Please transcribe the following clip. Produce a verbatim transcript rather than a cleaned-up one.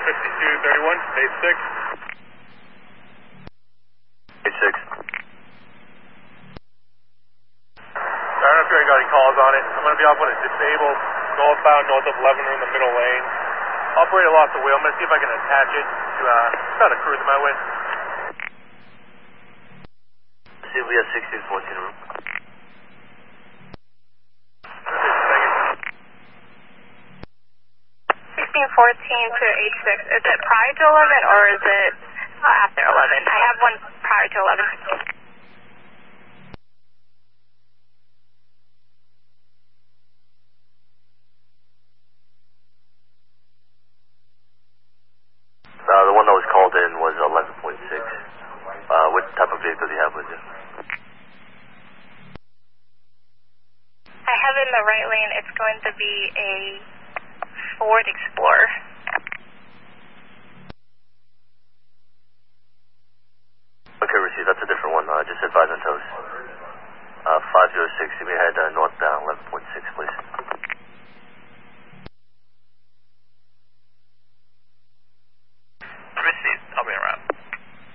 fifty-two thirty-one, eight six. eight six. I don't know if you already got any calls on it. I'm going to be off on a disabled, northbound, north of eleven in the middle lane. Operator lost the wheel. I'm going to see if I can attach it to uh, try to cruise my way. See if we have sixteen fourteen room. sixteen fourteen to eight six. Is it prior to eleven or is it uh, after eleven? I have one prior to eleven. Uh, the one that was called in was eleven point six. Uh, what type of vehicle do you have with you? I have in the right lane, it's going to be a Ford Explorer. Okay, receive. That's a different one. Uh, just advise on toast. Uh, five zero six, give me a head uh, northbound, eleven point six, please. Receive. I'll be around.